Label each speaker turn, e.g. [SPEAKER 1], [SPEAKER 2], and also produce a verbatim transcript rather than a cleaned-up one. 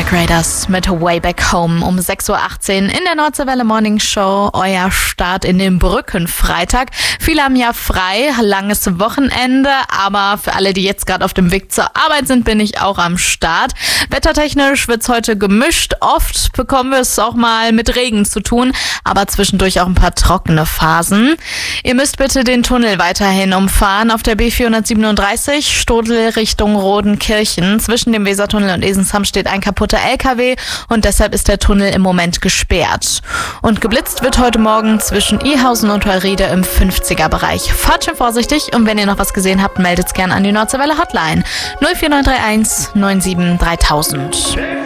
[SPEAKER 1] Mac Raiders mit Way Back Home um sechs Uhr achtzehn in der Nordseewelle Morning Show. Euer Start in den Brückenfreitag. Viele haben ja frei, langes Wochenende, aber für alle, die jetzt gerade auf dem Weg zur Arbeit sind, bin ich auch am Start. Wettertechnisch wird's heute gemischt. Oft bekommen wir es auch mal mit Regen zu tun, aber zwischendurch auch ein paar trockene Phasen. Ihr müsst bitte den Tunnel weiterhin umfahren auf der B vierhundertsiebenunddreißig, Stodel Richtung Rodenkirchen. Zwischen dem Wesertunnel und Esensham steht ein kaputter L K W und deshalb ist der Tunnel im Moment gesperrt. Und geblitzt wird heute Morgen zwischen Ihausen und Heuriede im fünfziger-Bereich. Fahrt schön vorsichtig und wenn ihr noch was gesehen habt, meldet's gern an die Nordseewelle Hotline null vier neun drei eins neun sieben dreitausend.